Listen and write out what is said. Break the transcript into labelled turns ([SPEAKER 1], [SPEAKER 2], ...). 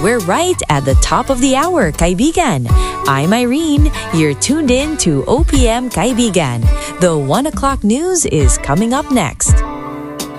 [SPEAKER 1] And we're right at the top of the hour, kaibigan. I'm Irene. You're tuned in to OPM Kaibigan. The 1 o'clock news is coming up next.